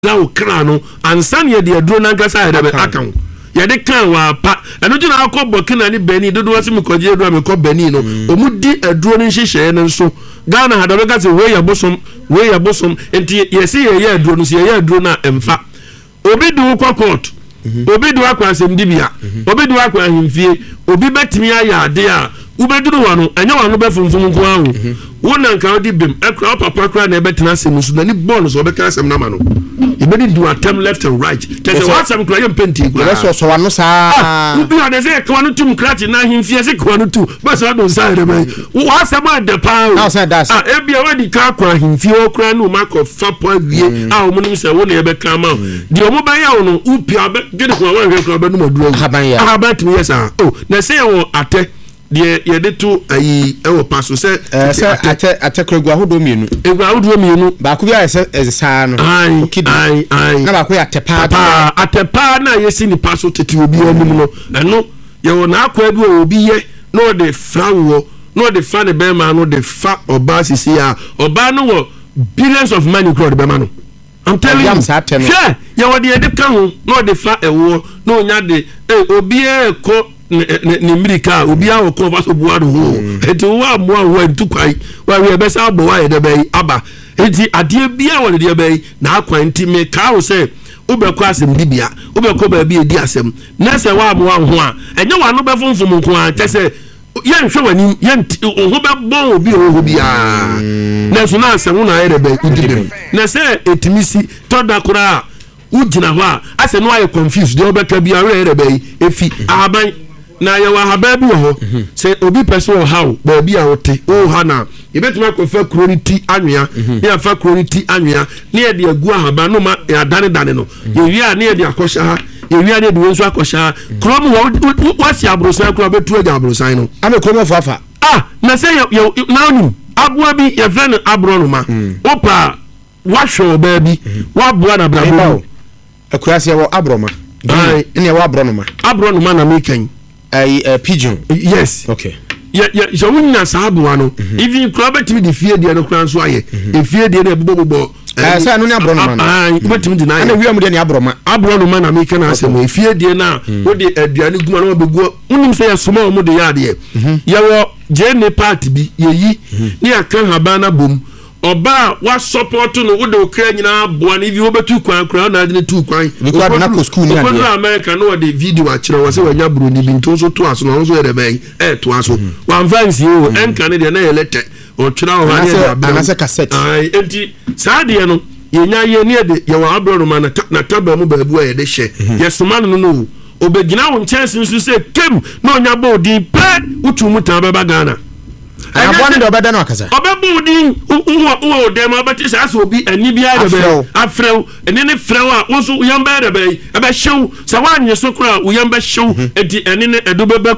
na o kra no ansan ye de aduro nankasa ya de akan ye de kan wa pa eno gina akọ Burkina ni Benin dodo wase me koje aduro me ko Benin no omu di aduro ni hihye ne nso Ghana hada be ka se we ya bosom enti ye se ye aduro no se ye aduro na emfa obi du kwa court obi du akwa asem dibia obi du akwa ahimfie obi betimi aya ade a ubeduru wano enya wano be funfun nko ahu wona nka odi bem ekra papa kra na ebetena asem so na ni ball so be ka asem na ma no ibedi do attempt left and right tese what some kra yem penti kra so wano sa ubi ade se kwa no tum kra ti na ahimfie se kwa no tu ba so do sa re be wa asem ade pa ebia wadi ka kwa ahimfie okra no mako fa po awie a o munim se wo na ebe ka ma di o mo ba ya wo no upia be gede kwa wa hwe kra be no maduro habat mi yesa na se wo ate de ye de to ayi ewo paso se ate kregu ahodo mienu ba ko bia se sa no ai na ba ko ya atepa na yesi ni paso tete obi onim no eno ye wo na akwa bi obi ye no de frawo no de fa ne be ma no de fa oba sisi a oba no wo billions of money crowd be ma no I'm telling you sure ye wo de ka ho no de fa ewo no nya de obi e ko ni mirika obi a o ko ba so buado ho eti wa mo a ntu kwai wa we be sa bo wa ye de be aba eti ade bia wo de be na akwan ti me ka wo se ubekọ asem dibia ubekọ ba bi edi asem na se wa mo ho a enye wa no be funfum nko a tese yen hwe wani yen ho be bon obi ho bia na so na asem na ye be idibem na se etimisi toda kura ugina ho a ase no aye confused de obeka bia we ye be efi aban na ya wa haba bi ho se obi person o hawo ba bi a wote o ha na ebetuma ko fa kroniti anwea ya fa kroniti anwea ne ye de agu haba no ma ya dane no ye wi a ne ye de akosha ha ye wi a ne de wensu akosha krom wasi abrosan kro betu aja abrosan no ame krom fafa na se ya na nu aboa bi ye friend abro no ma opa wa hwo ba bi wa boa na brabo akurase wo abroma ne wo abro no ma na mekan pigeon yes okay so wunya sabu wano even club betimi di fie de no kran so aye e fie de na bobo say no ni abro no man betimi di na na wiam de ni abro no man na me kan asem e fie de na wo de aduane guma na begu unim say asoma o mo de ya de ye wo je ne part bi yeyi ni aka haba na bom oba wa support no wo de okra nyina boa na ivi wo betu kwan kra na de tu kwan because na ko school ni ade ko America no de video a kire wo se wanya bro ni bi nto so to aso no so de ben to aso wan fancy o enka ne de na ye lete o kira o ha de na se cassette enti sa de no ye nya ye ne de ye wa abro no ma na taba mu baabu a ye de hye ye soma no obegina won chance nso se kem na onya bo di pe utu mu ta baba Ghana abone de obeda no akasa obebu din wo dem abati sa so bi ani bia de be afrew ene ne frew a wo so yamba de be ebe hyew sa wanye so kra wo yamba hyew edi ene ne edo beba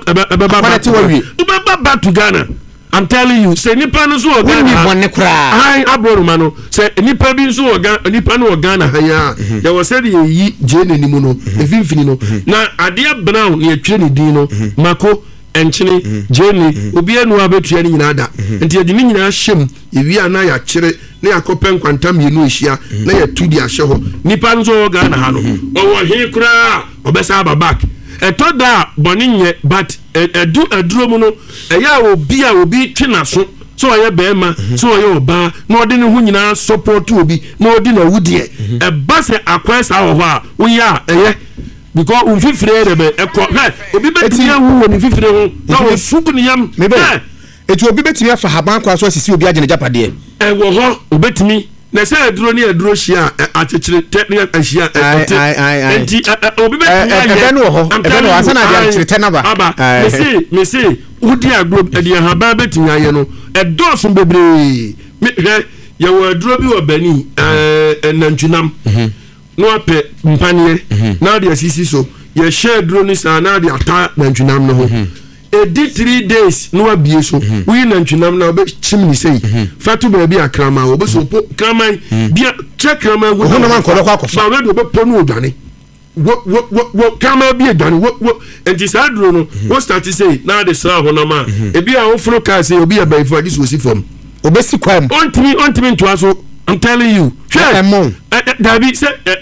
back to Ghana. I'm telling you say nipa no so o Ghana ni bonne kra ai aboruma no say nipa bi so o Ghana nipa no o Ghana haya ya wo say de yi je ne nimu no efinfini no na ade brown ne atwe ne din no mako enchine jeni obi enu abetua ni nyina da enti edi ni nyina hyem ewi ana ya kire na yakopen kwantam yenu ehia na ya tudi ahye ho nipa nzo ga na ha no owo he kura obesa aba back etoda boninye but aduro mu no eya obi twena so oye bema so oye oba na odi ne hu nyina support obi na odi na wudie e base akwesa ho a wo ya eye because unfifire rebe ekọ obi betimi awu woni fifire ho na wo subu ni yam eti obi betimi afa haban kwa so asisi obi agene japade wo ho obetimi na se aduro hia achechire technical ahia enti obi betimi ebe no ho asa na dia achire tenaba aba me se udi agro edi haban betimi aye no edoso bebre ye wo aduro bi wo bani nantwinam no ape mpanie na de asisi so ye share drone sa na de ata nantwinam no ho edi 3 days no abie so we nantwinam na obe chimni sei fatu ba bi akrama obe so krama bia check krama wo no man ko kwa ba we do be ponu odwane wo krama bi edwane wo enti sa drone no wo start say na de sra ho na ma e bia wo fro ka say obi abaifo agi so si fom obesi kwam ontimi ntoa so I'm telling you. Sure. Dabi sɛ